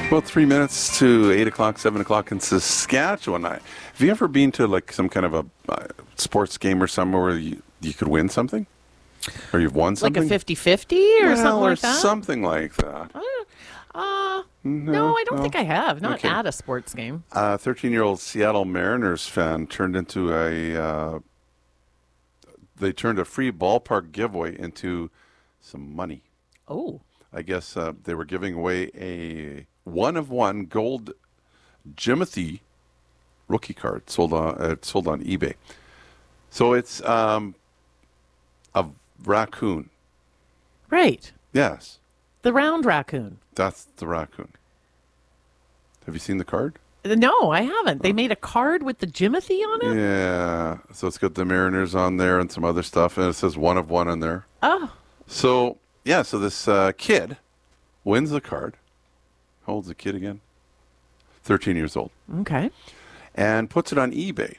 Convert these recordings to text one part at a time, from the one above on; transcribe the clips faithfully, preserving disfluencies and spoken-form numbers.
About three minutes to eight o'clock, seven o'clock in Saskatchewan. I, have you ever been to like some kind of a uh, sports game or somewhere where you, you could win something? Or you've won something? Like a fifty-fifty or well, something or like that? something like that. Uh, uh, no, no, I don't no. think I have. Not Okay. at a sports game. A thirteen-year-old Seattle Mariners fan turned into a... Uh, they turned a free ballpark giveaway into some money. Oh. I guess uh, they were giving away a one-of-one gold Jimothy rookie card sold on uh, sold on eBay. So it's um, a raccoon. Right. Yes, The round raccoon. that's the raccoon. Have you seen the card? No, I haven't. They made a card with the Jimothy on it? Yeah. So it's got the Mariners on there and some other stuff, and it says one of one on there. Oh. So, yeah, so this uh, kid wins the card. How old's the kid again? thirteen years old. Okay. And puts it on eBay.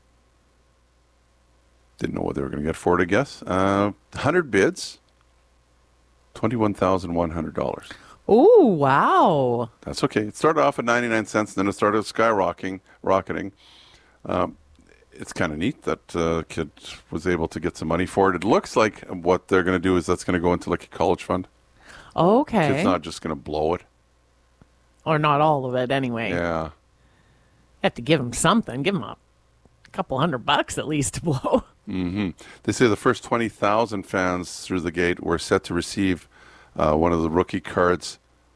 Didn't know what they were going to get for it, I guess. Uh, one hundred bids, twenty-one thousand one hundred dollars. Oh, wow. That's okay. It started off at ninety-nine cents, and then it started skyrocketing. Rocketing. Um, it's kind of neat that uh, kid was able to get some money for it. It looks like what they're going to do is that's going to go into like a college fund. Okay. It's not just going to blow it. Or not all of it, anyway. Yeah. You have to give them something. Give them a couple hundred bucks at least to blow. Mm-hmm. They say the first twenty thousand fans through the gate were set to receive uh, one of the rookie cards,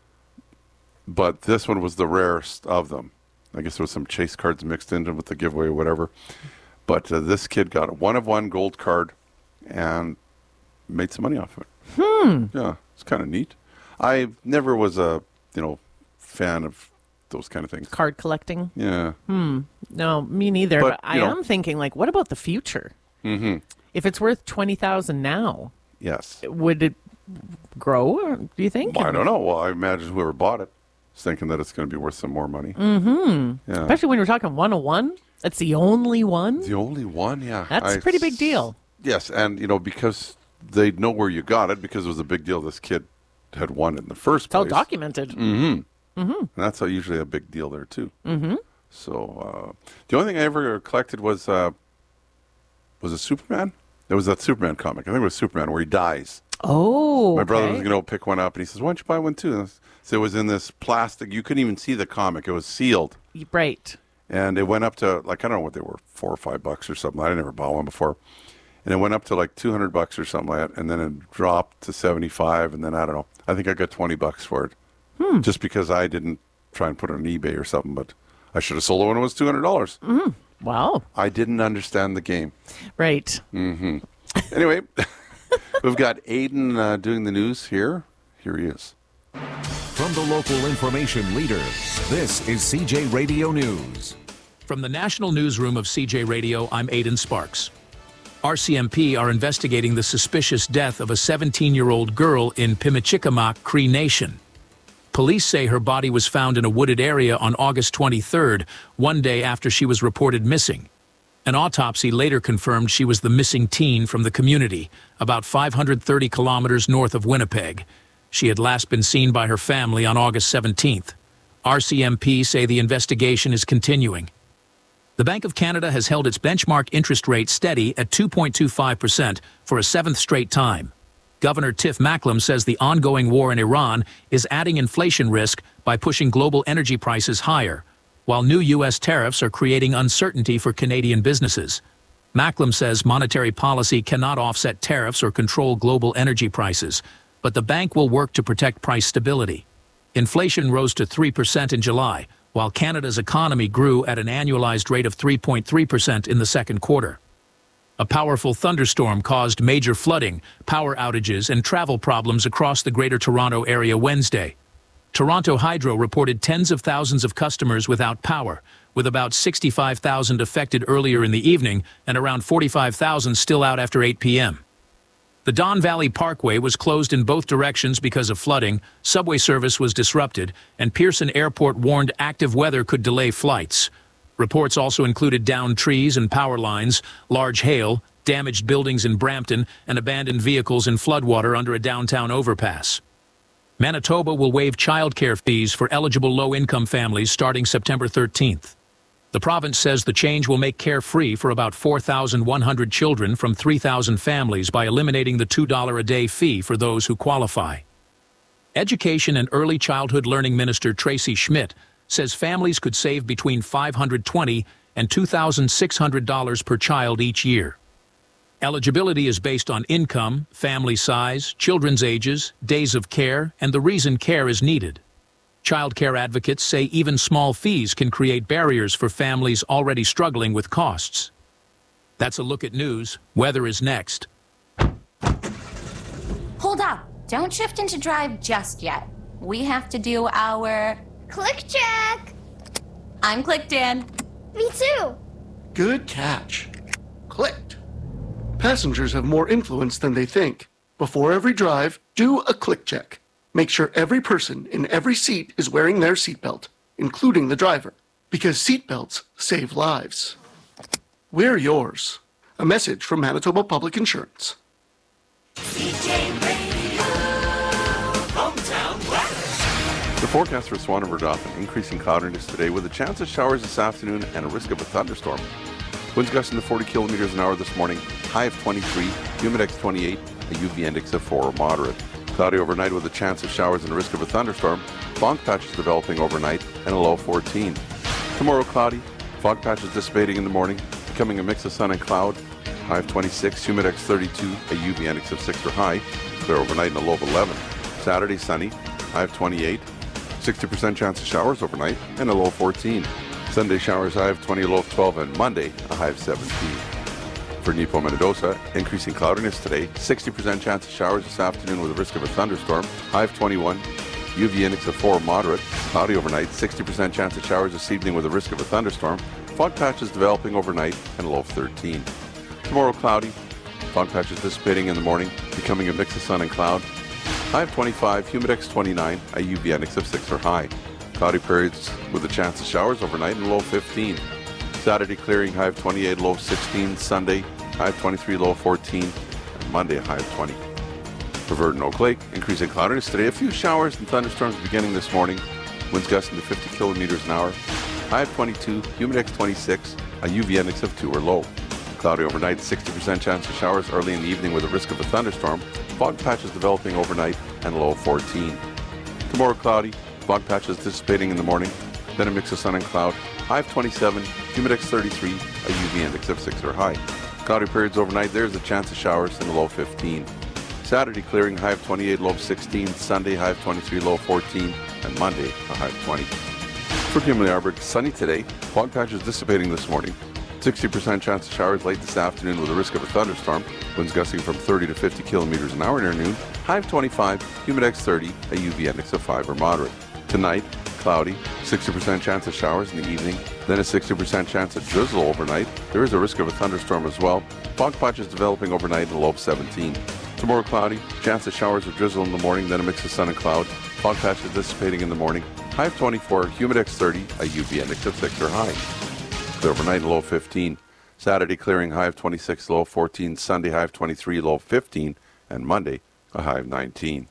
but this one was the rarest of them. I guess there was some chase cards mixed in with the giveaway or whatever. But uh, this kid got a one-of-one gold card and made some money off of it. Hmm. Yeah, it's kind of neat. I never was a, you know, fan of those kind of things. Card collecting? Yeah. Hmm. No, me neither. But, But, I you know- am thinking, like, what about the future? Mm-hmm. If it's worth twenty thousand now, Yes. would it grow, or do you think? Well, I don't know. Well, I imagine whoever bought it is thinking that it's going to be worth some more money. Mm-hmm. Yeah. Especially when you're talking one oh one. That's the only one. The only one, yeah. That's I- a pretty big deal. Yes, and, you know, because they know where you got it, because it was a big deal this kid had won it in the first It's all place. documented. Mm-hmm. Mm-hmm. And that's a, usually a big deal there, too. Mm-hmm. So uh, the only thing I ever collected was, uh, was it Superman? It was that Superman comic. I think it was Superman where he dies. Oh, My brother okay. was going to pick one up, and he says, why don't you buy one, too? And so it was in this plastic. You couldn't even see the comic. It was sealed. Right. And it went up to, like, I don't know what they were, four or five bucks or something. I never bought one before. And it went up to like two hundred bucks or something like that. And then it dropped to seventy-five. And then, I don't know, I think I got twenty bucks for it. Hmm. Just because I didn't try and put it on eBay or something. But I should have sold it when it was two hundred dollars. Mm-hmm. Wow. I didn't understand the game. Right. Mm-hmm. Anyway, we've got Aiden uh, doing the news here. Here he is. From the local information leader, this is C J Radio News. From the National Newsroom of C J Radio, I'm Aidan Sparks. R C M P are investigating the suspicious death of a seventeen-year-old girl in Pimichikamak, Cree Nation. Police say her body was found in a wooded area on August twenty-third, one day after she was reported missing. An autopsy later confirmed she was the missing teen from the community, about five hundred thirty kilometers north of Winnipeg. She had last been seen by her family on August seventeenth. R C M P say the investigation is continuing. The Bank of Canada has held its benchmark interest rate steady at two point two five percent for a seventh straight time. Governor Tiff Macklem says the ongoing war in Iran is adding inflation risk by pushing global energy prices higher, while new U S tariffs are creating uncertainty for Canadian businesses. Macklem says monetary policy cannot offset tariffs or control global energy prices, but the bank will work to protect price stability. Inflation rose to three percent in July, while Canada's economy grew at an annualized rate of three point three percent in the second quarter. A powerful thunderstorm caused major flooding, power outages, and travel problems across the Greater Toronto Area Wednesday. Toronto Hydro reported tens of thousands of customers without power, with about sixty-five thousand affected earlier in the evening and around forty-five thousand still out after eight p.m. The Don Valley Parkway was closed in both directions because of flooding, subway service was disrupted, and Pearson Airport warned active weather could delay flights. Reports also included downed trees and power lines, large hail, damaged buildings in Brampton, and abandoned vehicles in floodwater under a downtown overpass. Manitoba will waive childcare fees for eligible low-income families starting September thirteenth. The province says the change will make care free for about four thousand one hundred children from three thousand families by eliminating the two dollars a day fee for those who qualify. Education and Early Childhood Learning Minister Tracy Schmidt says families could save between five hundred twenty dollars and two thousand six hundred dollars per child each year. Eligibility is based on income, family size, children's ages, days of care, and the reason care is needed. Child care advocates say even small fees can create barriers for families already struggling with costs. That's a look at news. Weather is next. Hold up. Don't shift into drive just yet. We have to do our... Click check. I'm clicked in. Me too. Good catch. Clicked. Passengers have more influence than they think. Before every drive, do a click check. Make sure every person in every seat is wearing their seatbelt, including the driver, because seatbelts save lives. Wear yours. A message from Manitoba Public Insurance. C J Radio, hometown weather. The forecast for Swan River Dauphin, increasing cloudiness today with a chance of showers this afternoon and a risk of a thunderstorm. Winds gusting to forty kilometers an hour this morning, high of twenty-three, humidex twenty-eight, a U V index of four, moderate. Cloudy overnight with a chance of showers and a risk of a thunderstorm. Fog patches developing overnight and a low of fourteen. Tomorrow cloudy, fog patches dissipating in the morning, becoming a mix of sun and cloud. High of twenty-six, humidex thirty-two, a U V index of six or high. Clear overnight and a low of eleven. Saturday sunny, high of twenty-eight, sixty percent chance of showers overnight and a low of fourteen. Sunday showers, high of twenty, a low of twelve, and Monday a high of seventeen. For Nepo Minidosa, increasing cloudiness today, sixty percent chance of showers this afternoon with a risk of a thunderstorm, high of twenty-one, U V index of four, moderate, cloudy overnight, sixty percent chance of showers this evening with a risk of a thunderstorm, fog patches developing overnight, and a low of thirteen. Tomorrow cloudy, fog patches dissipating in the morning, becoming a mix of sun and cloud, high of twenty-five, humidex twenty-nine, a U V index of six or high. Cloudy periods with a chance of showers overnight and a low of fifteen. Saturday clearing, high of twenty-eight, low of sixteen. Sunday, high of twenty-three, low of fourteen. And Monday, a high of twenty. For Verdon Oak Lake, increasing cloudiness today. A few showers and thunderstorms beginning this morning. Winds gusting to fifty kilometers an hour. High of twenty-two, humidex twenty-six, a U V index of two or low. Cloudy overnight, sixty percent chance of showers early in the evening with a risk of a thunderstorm. Fog patches developing overnight and a low of fourteen. Tomorrow cloudy, fog patches dissipating in the morning. Then a mix of sun and cloud. High of twenty-seven, humidex thirty-three, a U V index of six or high. Cloudy periods overnight, there's a chance of showers and a low of fifteen. Saturday clearing, high of twenty-eight, low of sixteen. Sunday, high of twenty-three, low of fourteen. And Monday, a high of twenty. For Gimli Arbor, sunny today. Fog patches dissipating this morning. sixty percent chance of showers late this afternoon with a risk of a thunderstorm. Winds gusting from thirty to fifty kilometers an hour near noon. High of twenty-five, humidex thirty, a U V index of five or moderate. Tonight, cloudy, sixty percent chance of showers in the evening, then a sixty percent chance of drizzle overnight. There is a risk of a thunderstorm as well. Fog patches developing overnight and a low of seventeen. Tomorrow cloudy, chance of showers or drizzle in the morning, then a mix of sun and cloud. Fog patches dissipating in the morning. High of twenty-four, humidex thirty, a U V index of six or high. Clear overnight and low of fifteen. Saturday clearing, high of twenty-six, low of fourteen. Sunday high of twenty-three, low of fifteen. And Monday a high of nineteen.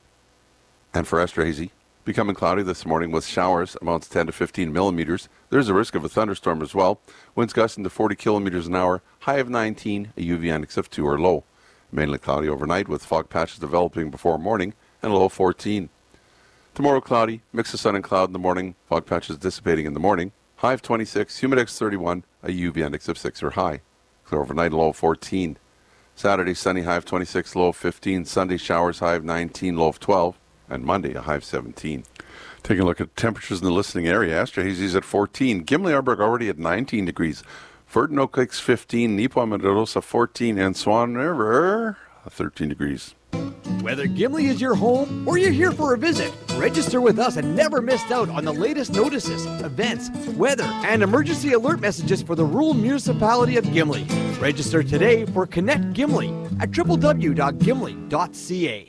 And for Esterhazy, becoming cloudy this morning with showers, amounts ten to fifteen millimeters. There's a risk of a thunderstorm as well. Winds gusting to forty kilometers an hour, high of nineteen, a U V index of two or low. Mainly cloudy overnight with fog patches developing before morning and a low of fourteen. Tomorrow cloudy, mix of sun and cloud in the morning, fog patches dissipating in the morning. High of twenty-six, humidex thirty-one, a U V index of six or high. Clear overnight, low of fourteen. Saturday sunny, high of twenty-six, low of fifteen. Sunday showers, high of nineteen, low of twelve. And Monday, a high of seventeen. Taking a look at temperatures in the listening area. Esterhazy's at fourteen. Gimli Arborg already at nineteen degrees. Verdon Oak Lake's fifteen. Nepo Minidosa fourteen. And Swan River, thirteen degrees. Whether Gimli is your home or you're here for a visit, register with us and never miss out on the latest notices, events, weather, and emergency alert messages for the rural municipality of Gimli. Register today for Connect Gimli at w w w dot gimli dot c a.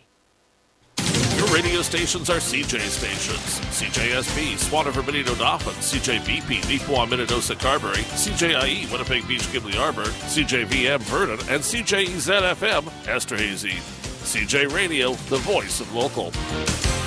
Your radio stations are C J stations. C J S B, Swan River Benito Dauphin, C J B P, Neepawa Minidosa Carberry, C J I E, Winnipeg Beach Gimli Arbor, C J V M Verdon, and C J E Z F M Esterhazy. C J Radio, the voice of local.